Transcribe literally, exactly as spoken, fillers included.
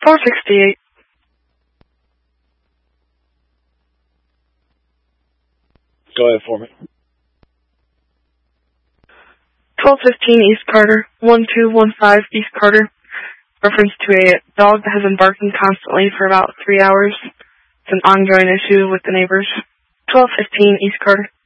four sixty-eight. Go ahead for me. twelve fifteen East Carter, one two one five East Carter. Reference to a dog that has been barking constantly for about three hours. It's an ongoing issue with the neighbors. twelve fifteen East Carter.